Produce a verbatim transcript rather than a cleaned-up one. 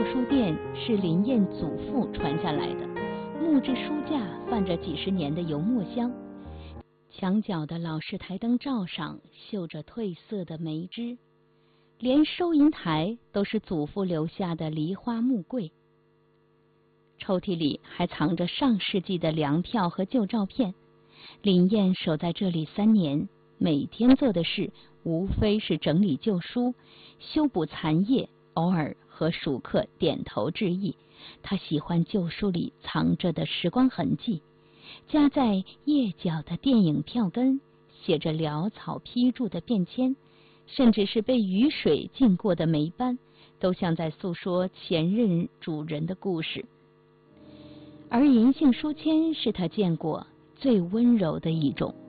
书店是林燕祖父传下来的，木质书架泛着几十年的油墨香，墙角的老式台灯罩上绣着褪色的梅枝，连收银台都是祖父留下的梨花木柜。抽屉里还藏着上世纪的粮票和旧照片。林燕守在这里三年，每天做的事无非是整理旧书，修补残页，偶尔和熟客点头致意。他喜欢旧书里藏着的时光痕迹，夹在页角的电影票根，写着潦草批注的便签，甚至是被雨水浸过的霉斑，都像在诉说前任主人的故事。而银杏书签是他见过最温柔的一种，